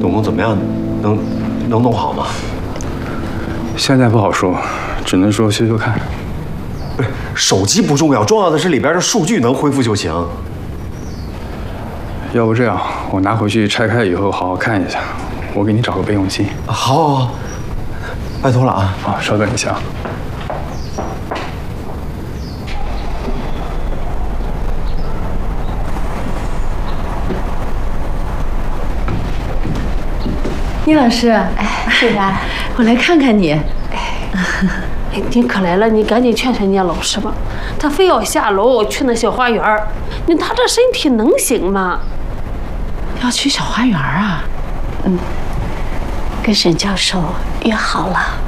永功怎么样？能弄好吗？ 现在不好说，只能说修修看。 不是，手机不重要，重要的是里边的数据能恢复就行。 要不这样，我拿回去拆开以后好好看一下，我给你找个备用机。 好，拜托了啊！ 好，稍等一下。 倪老师，哎， 虽然我来看看你。 哎，你可来了，你赶紧劝劝聂老师吧，他非要下楼去那小花园儿，他这身体能行吗？ 要去小花园啊？ 跟沈教授约好了。